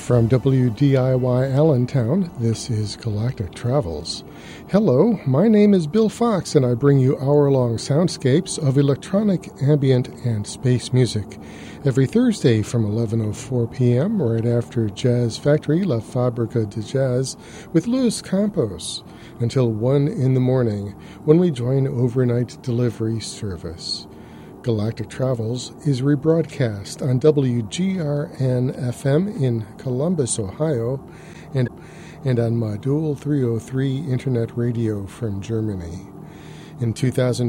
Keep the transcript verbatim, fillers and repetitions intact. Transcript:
From W D I Y Allentown, this is Galactic Travels. Hello, my name is Bill Fox, and I bring you hour-long soundscapes of electronic, ambient, and space music every Thursday from eleven oh four p.m. right after Jazz Factory La Fabrica de Jazz with Luis Campos until one in the morning when we join overnight delivery service. Galactic Travels is rebroadcast on W G R N F M in Columbus, Ohio, and, and on Modul three oh three Internet Radio from Germany. In two thousand